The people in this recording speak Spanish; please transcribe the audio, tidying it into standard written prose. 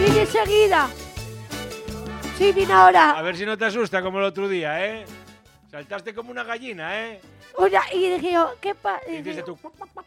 Vine enseguida. Sí, vine ahora. A ver si no te asusta como el otro día, ¿eh? Saltaste como una gallina, ¿eh? Y dije yo, ¿qué pasa? Y dices tú...